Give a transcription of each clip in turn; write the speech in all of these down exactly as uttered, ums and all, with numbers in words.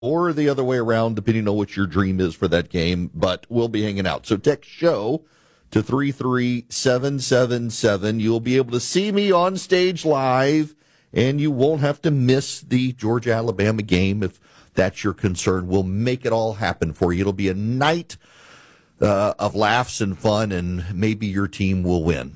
or the other way around, depending on what your dream is for that game, but we'll be hanging out. So text show to three three seven seven seven. You'll be able to see me on stage live, and you won't have to miss the Georgia-Alabama game if that's your concern. We'll make it all happen for you. It'll be a night uh, of laughs and fun, and maybe your team will win.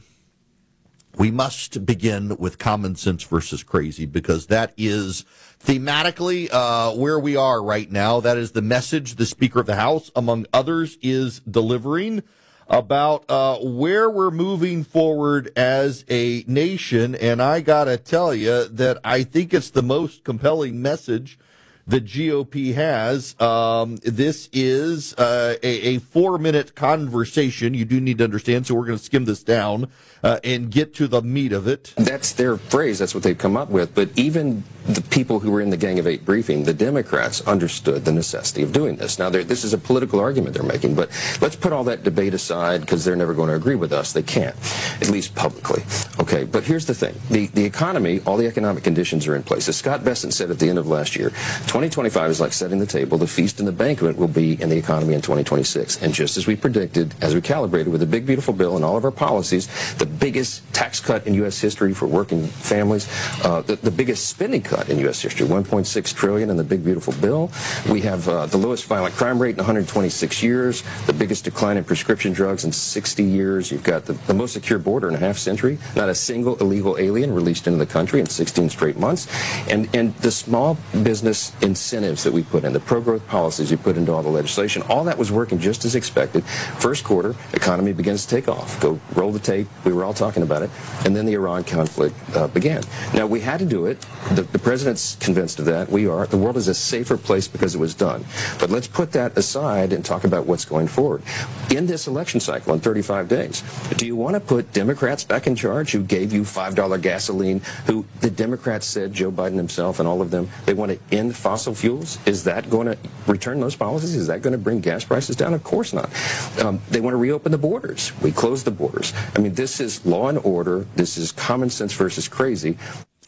We must begin with common sense versus crazy, because that is thematically uh, where we are right now. That is the message the Speaker of the House, among others, is delivering about uh, where we're moving forward as a nation. And I got to tell you that I think it's the most compelling message the G O P has. Um, this is uh, a, a four-minute conversation. You do need to understand, so we're going to skim this down uh, and get to the meat of it. That's their phrase. That's what they've come up with. But even the people who were in the Gang of Eight briefing, the Democrats, understood the necessity of doing this. Now, this is a political argument they're making, but let's put all that debate aside, because they're never going to agree with us. They can't, at least publicly. Okay, but here's the thing. The, the economy, all the economic conditions are in place. As Scott Bessent said at the end of last year, twenty twenty-five is like setting the table. The feast and the banquet will be in the economy in twenty twenty-six. And just as we predicted, as we calibrated with the big, beautiful bill and all of our policies, the biggest tax cut in U S history for working families, uh, the, the biggest spending cut in U S history, one point six trillion dollars in the big, beautiful bill. We have uh, the lowest violent crime rate in one hundred twenty-six years, the biggest decline in prescription drugs in sixty years. You've got the, the most secure border in a half century, not a single illegal alien released into the country in sixteen straight months. And, and the small business incentives that we put in, the pro-growth policies we put into all the legislation, all that was working just as expected. First quarter, economy begins to take off. Go roll the tape. We were all talking about it. And then the Iran conflict uh, began. Now, we had to do it. The, the president's convinced of that. We are. The world is a safer place because it was done. But let's put that aside and talk about what's going forward. In this election cycle, in thirty-five days, do you want to put Democrats back in charge who gave you five dollar gasoline, who the Democrats said, Joe Biden himself and all of them, they want to end fossil fuels? Is that going to return those policies? Is that going to bring gas prices down? Of course not. Um, they want to reopen the borders. We closed the borders. I mean, this is law and order. This is common sense versus crazy.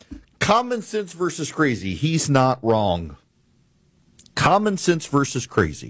Common sense versus crazy. He's not wrong. Common sense versus crazy.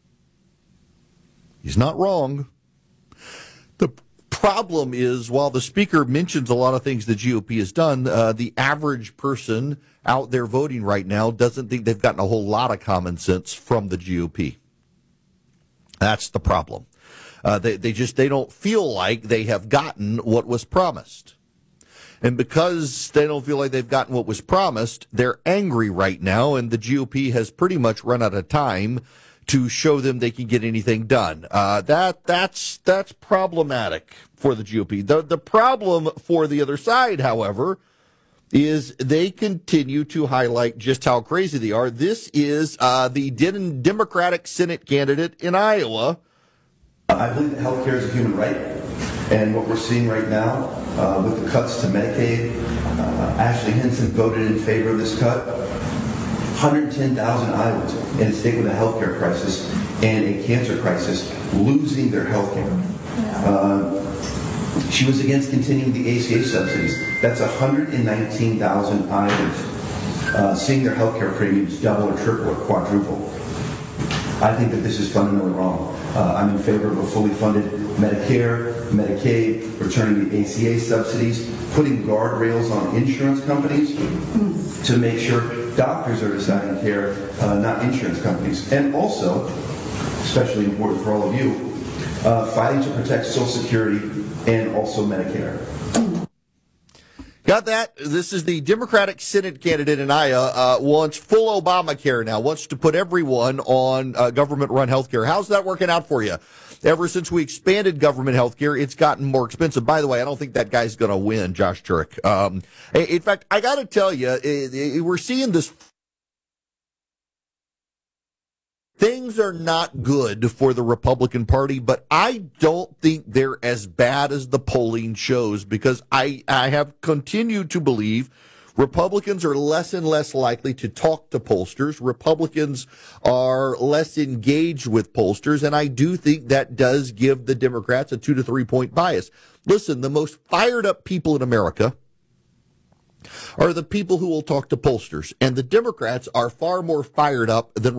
He's not wrong. The problem is, while the speaker mentions a lot of things the G O P has done, uh, the average person out there voting right now doesn't think they've gotten a whole lot of common sense from the G O P. That's the problem. Uh, they, they just, they don't feel like they have gotten what was promised. And because they don't feel like they've gotten what was promised, they're angry right now, and the G O P has pretty much run out of time to show them they can get anything done. Uh, that that's that's problematic for the G O P. The the problem for the other side, however, is they continue to highlight just how crazy they are. This is uh, the Democratic Senate candidate in Iowa. I believe that health care is a human right, and what we're seeing right now uh, with the cuts to Medicaid, uh, Ashley Hinson voted in favor of this cut. one hundred ten thousand Iowans in a state with a health care crisis and a cancer crisis losing their health care. Uh, she was against continuing the A C A subsidies. That's one hundred nineteen thousand Iowans uh, seeing their health care premiums double or triple or quadruple. I think that this is fundamentally wrong. Uh, I'm in favor of a fully funded Medicare, Medicaid, returning the A C A subsidies, putting guardrails on insurance companies to make sure doctors are deciding care, uh, not insurance companies. And also, especially important for all of you, uh, fighting to protect Social Security and also Medicare. Got that? This is the Democratic Senate candidate in Iowa, uh, wants full Obamacare now, wants to put everyone on uh, government-run health care. How's that working out for you? Ever since we expanded government health care, it's gotten more expensive. By the way, I don't think that guy's going to win, Josh Turek. Um, in fact, I got to tell you, we're seeing this. Things are not good for the Republican Party, but I don't think they're as bad as the polling shows, because I, I have continued to believe Republicans are less and less likely to talk to pollsters. Republicans are less engaged with pollsters, and I do think that does give the Democrats a two to three point bias. Listen, the most fired up people in America are the people who will talk to pollsters. And the Democrats are far more fired up than